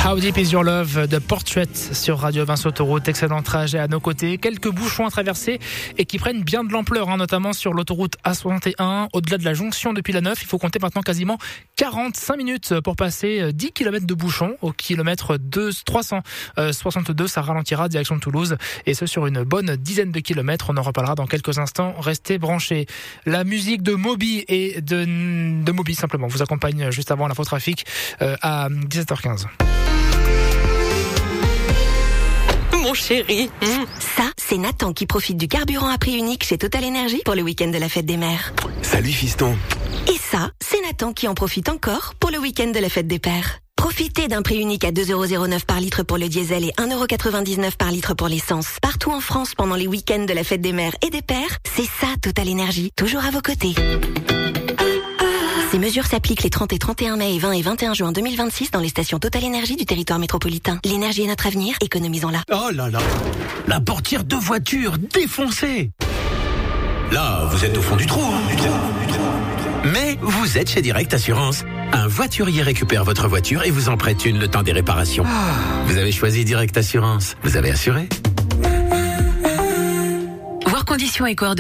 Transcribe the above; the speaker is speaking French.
How Deep Is Your Love de Portrait sur Radio Vinci Autoroute. Excellent trajet à nos côtés. Quelques bouchons à traverser et qui prennent bien de l'ampleur, notamment sur l'autoroute A61. Au-delà de la jonction depuis la 9, il faut compter maintenant quasiment 45 minutes pour passer 10 km de bouchons. Au kilomètre 362, ça ralentira direction de Toulouse. Et ce sur une bonne dizaine de kilomètres. On en reparlera dans quelques instants. Restez branchés. La musique de Moby et de Moby simplement vous accompagne juste avant l'infotrafic à 17h15. Mon chéri. Ça, c'est Nathan qui profite du carburant à prix unique chez Total Energy pour le week-end de la fête des mères. Salut fiston. Et ça, c'est Nathan qui en profite encore pour le week-end de la fête des pères. Profitez d'un prix unique à 2,09€ par litre pour le diesel et 1,99€ par litre pour l'essence. Partout en France pendant les week-ends de la fête des mères et des pères, c'est ça Total Energy, toujours à vos côtés. Ces mesures s'appliquent les 30 et 31 mai et 20 et 21 juin 2026 dans les stations Total Energy du territoire métropolitain. L'énergie est notre avenir, économisons-la. Oh là là, la portière de voiture défoncée. Là, vous êtes au fond du trou, Mais vous êtes chez Direct Assurance. Un voiturier récupère votre voiture et vous en prête une le temps des réparations. Vous avez choisi Direct Assurance. Vous avez assuré. Voir conditions et coordonnées.